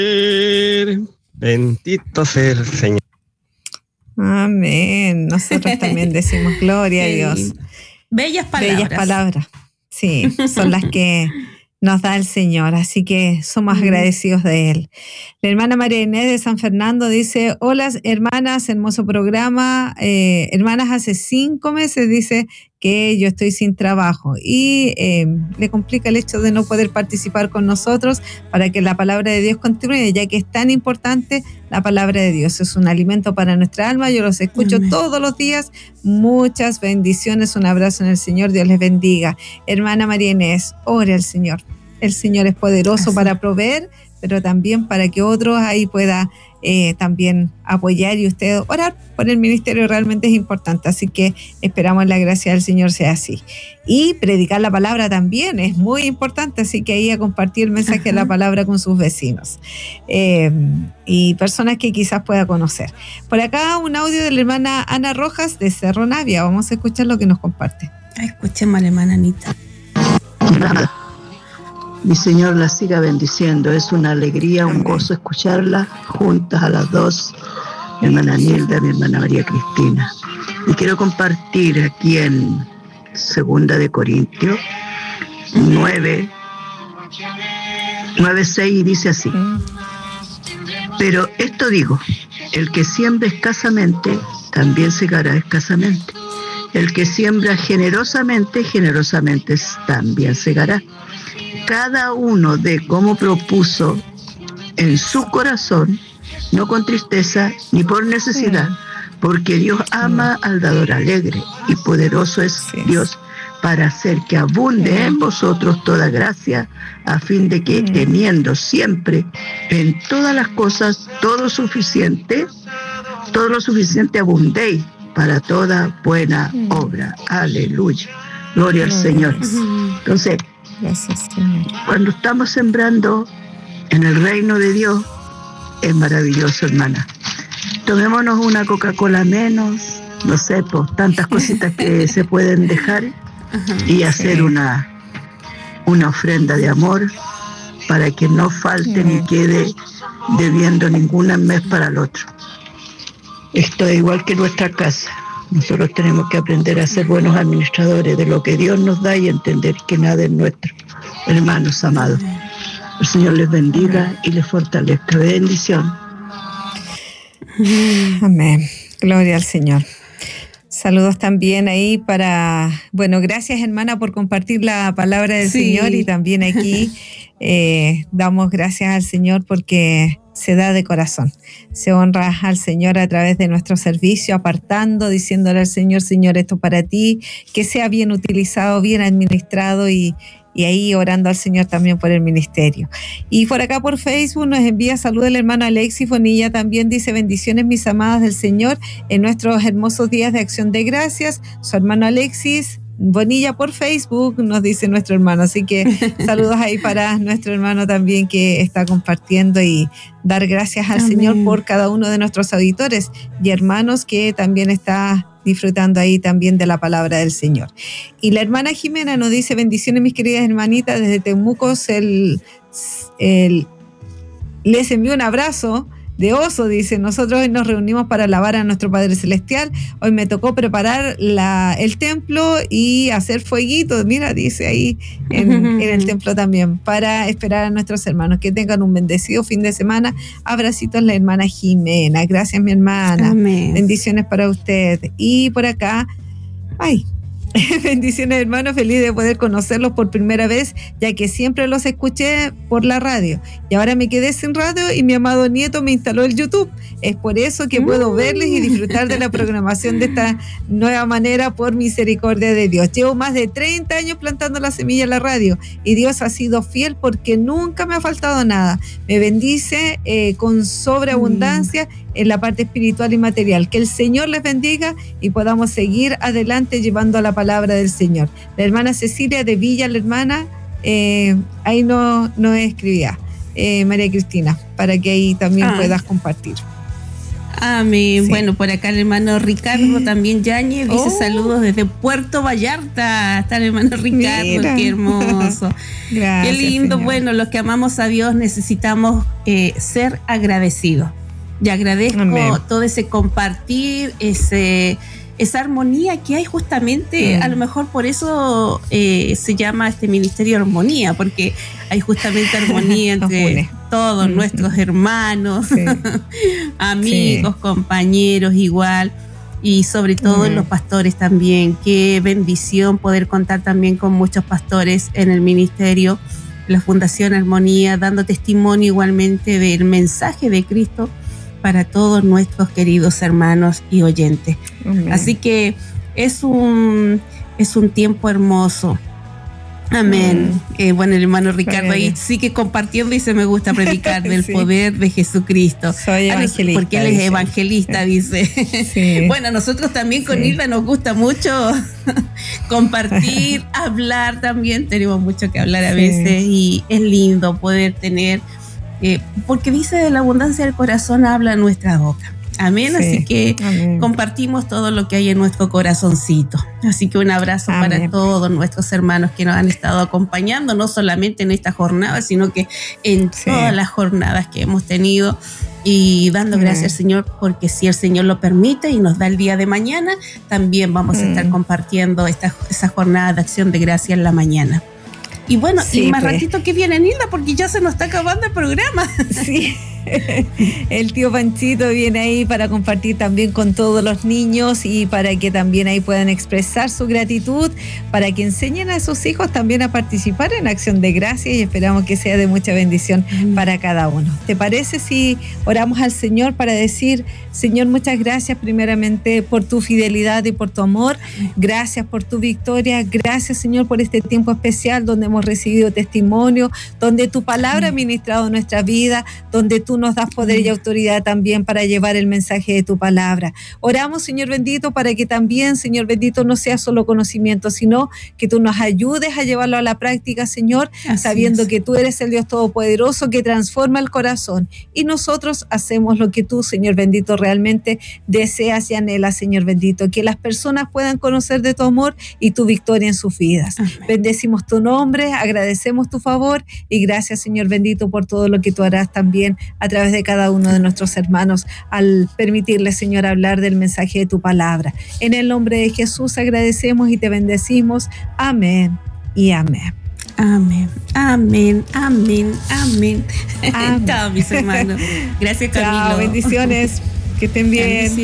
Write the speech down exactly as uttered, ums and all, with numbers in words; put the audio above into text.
Bendito sea el Señor. Amén. Nosotros también decimos gloria a Dios. Bellas palabras. Bellas palabras. Sí, son las que nos da el Señor, así que somos mm. agradecidos de Él. La hermana María Inés de San Fernando dice: hola hermanas, hermoso programa. Eh, hermanas, hace cinco meses dice que yo estoy sin trabajo y eh, le complica el hecho de no poder participar con nosotros para que la palabra de Dios continúe, ya que es tan importante la palabra de Dios. Es un alimento para nuestra alma. Yo los escucho Amén. Todos los días. Muchas bendiciones, un abrazo en el Señor. Dios les bendiga. Hermana María Inés, ore al Señor. El Señor es poderoso Así. Para proveer, pero también para que otros ahí pueda eh, también apoyar y usted orar por el ministerio realmente es importante, así que esperamos la gracia del Señor sea así. Y predicar la palabra también es muy importante, así que ahí a compartir el mensaje Ajá. de la palabra con sus vecinos eh, y personas que quizás pueda conocer. Por acá un audio de la hermana Ana Rojas de Cerro Navia, vamos a escuchar lo que nos comparte. Escuchemos a la hermana Anita. Mi Señor la siga bendiciendo. Es una alegría, un gozo escucharla juntas a las dos, mi hermana Nilda, mi hermana María Cristina. Y quiero compartir aquí en Segunda de Corintios nueve, nueve, seis, y dice así: pero esto digo, el que siembra escasamente, también segará escasamente. El que siembra generosamente, generosamente también segará. Cada uno de como propuso en su corazón, no con tristeza ni por necesidad, porque Dios ama al dador alegre, y poderoso es Dios para hacer que abunde en vosotros toda gracia, a fin de que, teniendo siempre en todas las cosas todo suficiente, todo lo suficiente abundéis para toda buena obra. Aleluya. Gloria al Señor. Entonces, gracias, Señor. Cuando estamos sembrando en el reino de Dios, es maravilloso, hermana. Tomémonos una Coca-Cola menos, no sé, pues tantas cositas que se pueden dejar y hacer sí. una, una ofrenda de amor para que no falte sí. ni quede debiendo ningún mes para el otro. Esto es igual que nuestra casa. Nosotros tenemos que aprender a ser buenos administradores de lo que Dios nos da y entender que nada es nuestro. Hermanos amados, el Señor les bendiga y les fortalezca. Bendición. Amén. Gloria al Señor. Saludos también ahí para... Bueno, gracias hermana por compartir la palabra del sí. Señor, y también aquí eh, damos gracias al Señor porque se da de corazón. Se honra al Señor a través de nuestro servicio, apartando, diciéndole al Señor: Señor, esto para ti, que sea bien utilizado, bien administrado, y, y ahí orando al Señor también por el ministerio. Y por acá por Facebook nos envía saludos el hermano Alexis Bonilla, también dice: bendiciones mis amadas del Señor en nuestros hermosos días de acción de gracias. Su hermano Alexis Bonilla por Facebook, nos dice nuestro hermano. Así que saludos ahí para nuestro hermano también que está compartiendo, y dar gracias al Amén. Señor por cada uno de nuestros auditores y hermanos que también está disfrutando ahí también de la palabra del Señor. Y la hermana Jimena nos dice: bendiciones mis queridas hermanitas desde Temucos, el, el, les envío un abrazo de oso, dice. Nosotros hoy nos reunimos para alabar a nuestro Padre Celestial. Hoy me tocó preparar la, el templo y hacer fueguitos, mira, dice ahí en, en el templo también, para esperar a nuestros hermanos. Que tengan un bendecido fin de semana. Abracitos la hermana Jimena. Gracias mi hermana. Amén. Bendiciones para usted. Y por acá, ay, bendiciones hermanos, feliz de poder conocerlos por primera vez, ya que siempre los escuché por la radio y ahora me quedé sin radio y mi amado nieto me instaló el YouTube. Es por eso que puedo verles y disfrutar de la programación de esta nueva manera, por misericordia de Dios. Llevo más de treinta años plantando la semilla en la radio y Dios ha sido fiel porque nunca me ha faltado nada. Me bendice eh, con sobreabundancia en la parte espiritual y material. Que el Señor les bendiga y podamos seguir adelante llevando la palabra del Señor. La hermana Cecilia de Villa, la hermana, eh, ahí no, no escribía, eh, María Cristina, para que ahí también ah. puedas compartir. Amén. Sí. Bueno, por acá el hermano Ricardo también Yañez dice Oh. saludos desde Puerto Vallarta. Está el hermano Ricardo, Mira. qué hermoso. Gracias, Qué lindo. Señor. Bueno, los que amamos a Dios necesitamos eh, ser agradecidos. Y agradezco Amén. todo ese compartir, ese esa armonía que hay justamente, Mm. a lo mejor por eso eh, se llama este ministerio Armonía, porque hay justamente armonía Nos entre une. todos Mm. nuestros hermanos, Sí. amigos, Sí. compañeros igual, y sobre todo Amén. los pastores también. Qué bendición poder contar también con muchos pastores en el ministerio, la Fundación Armonía, dando testimonio igualmente del mensaje de Cristo para todos nuestros queridos hermanos y oyentes. Amén. Así que es un, es un tiempo hermoso. Amén. Mm. Eh, bueno, el hermano Ricardo Gloria a ahí Dios. sigue compartiendo y se me gusta predicar del Sí. poder de Jesucristo. Soy Ah, no, evangelista, porque él es dice. evangelista, dice. Sí. Bueno, a nosotros también con Sí. Hilda nos gusta mucho compartir, hablar también. Tenemos mucho que hablar a Sí. veces y es lindo poder tener, eh, porque dice de la abundancia del corazón habla nuestra boca. Amén. Sí. Así que Amén. compartimos todo lo que hay en nuestro corazoncito. Así que un abrazo Amén. para todos nuestros hermanos que nos han estado acompañando, no solamente en esta jornada, sino que en Sí. todas las jornadas que hemos tenido. Y dando Amén. gracias al Señor, porque si el Señor lo permite y nos da el día de mañana, también vamos a estar Mm. compartiendo esta, esa jornada de acción de gracia en la mañana. Y bueno, Sí, y más pues. ratito que viene Nilda, porque ya se nos está acabando el programa. Sí, el tío Panchito viene ahí para compartir también con todos los niños y para que también ahí puedan expresar su gratitud, para que enseñen a sus hijos también a participar en Acción de Gracias y esperamos que sea de mucha bendición Mm. para cada uno. ¿Te parece si oramos al Señor para decir, Señor, muchas gracias primeramente por tu fidelidad y por tu amor, gracias por tu victoria, gracias Señor por este tiempo especial donde hemos recibido testimonio, donde tu palabra ha ministrado nuestra vida, donde tú nos das poder y autoridad también para llevar el mensaje de tu palabra. Oramos, Señor bendito, para que también, Señor bendito, no sea solo conocimiento, sino que tú nos ayudes a llevarlo a la práctica, Señor, Así sabiendo es. que tú eres el Dios Todopoderoso que transforma el corazón y nosotros hacemos lo que tú, Señor bendito, realmente deseas y anhelas, Señor bendito, que las personas puedan conocer de tu amor y tu victoria en sus vidas. Amén. Bendecimos tu nombre, agradecemos tu favor y gracias, Señor bendito, por todo lo que tú harás también a través de cada uno de nuestros hermanos al permitirle, Señor, hablar del mensaje de tu palabra. En el nombre de Jesús agradecemos y te bendecimos. Amén y amén. Amén, amén, amén, amén. Amén. Chao, mis hermanos. Gracias, Camilo. Chao, bendiciones. Que estén bien. Bendiciones.